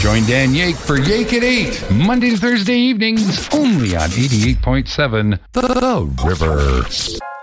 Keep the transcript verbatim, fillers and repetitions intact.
Join Dan Yake for Yake at eight, Monday to Thursday evenings, only on eighty-eight point seven The River.